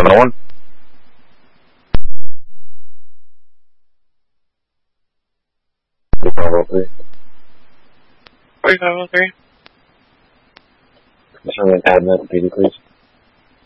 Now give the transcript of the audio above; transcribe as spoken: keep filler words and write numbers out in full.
oh one. forty-five oh three. forty-five oh three. Someone add that to P D, please.